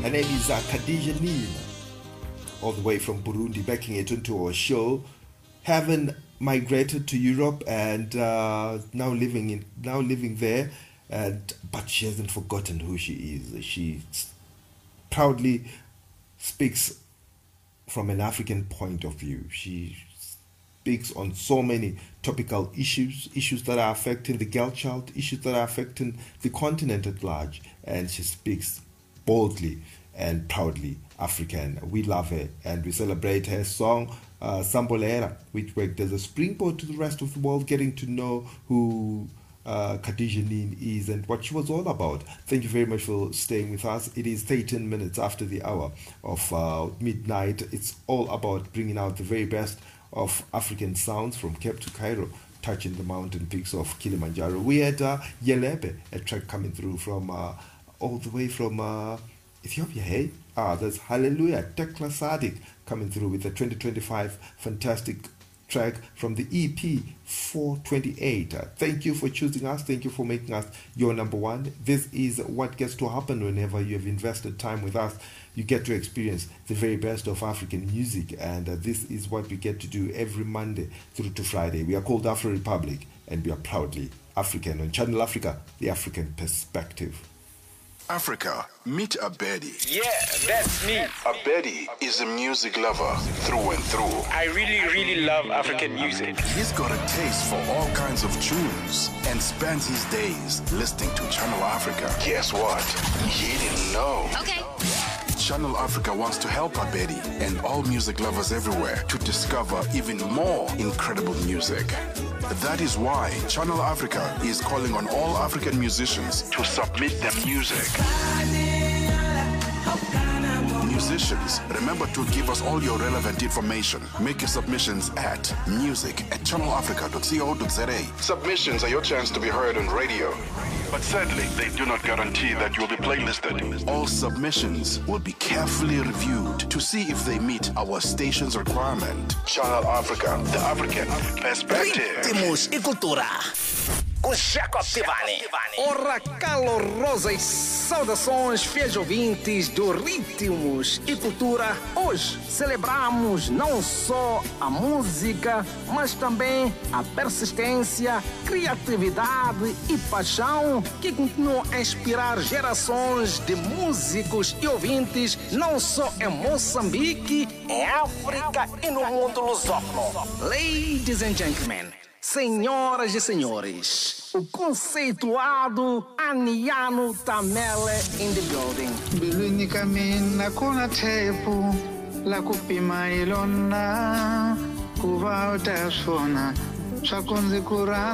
Her name is Khadija Nin, all the way from Burundi, backing it into our show. Having migrated to Europe and now living there, but she hasn't forgotten who she is. She proudly speaks from an African point of view. She speaks on so many topical issues that are affecting the girl child, issues that are affecting the continent at large, and she speaks boldly and proudly African. We love her and we celebrate her song Sambolera, which worked as a springboard to the rest of the world, getting to know who Khadija Nin is and what she was all about. Thank you very much for staying with us. It is 13 minutes after the hour of midnight. It's all about bringing out the very best of African sounds from Cape to Cairo, touching the mountain peaks of Kilimanjaro. We had Yelebe, a track coming through from all the way from Ethiopia. Hey, that's Hallelujah, Tekla Sadiq coming through with the 2025 fantastic track from the EP 428. Thank you for choosing us. Thank you for making us your number one. This is what gets to happen whenever you have invested time with us. You get to experience the very best of African music, and this is what we get to do every Monday through to Friday. We are called Afro Republic, and we are proudly African on Channel Africa, the African perspective. Africa, meet Abedi. Yeah, that's me. Abedi is a music lover through and through. I really love African music. He's got a taste for all kinds of tunes and spends his days listening to Channel Africa. Guess what? He didn't know. Okay. Channel Africa wants to help Abedi and all music lovers everywhere to discover even more incredible music. That is why Channel Africa is calling on all African musicians to submit their music. Musicians, remember to give us all your relevant information. Make your submissions at music@channelafrica.co.za. Submissions are your chance to be heard on radio. But sadly, they do not guarantee that you'll be playlisted. All submissions will be carefully reviewed to see if they meet our station's requirement. Channel Africa, the African perspective. Ritmos e cultura. Com Jacob Tivani. Ora, calorosas saudações, fiéis ouvintes do Ritmos e Cultura. Hoje celebramos não só a música, mas também a persistência, criatividade e paixão que continuam a inspirar gerações de músicos e ouvintes, não só em Moçambique, em África e no mundo lusófono. Ladies and gentlemen, senhoras e senhores, o conceituado Aniano Tamele in the building. Bilwini kamina kuna tepu la kupima ilona kuva utasona swakunzi kurana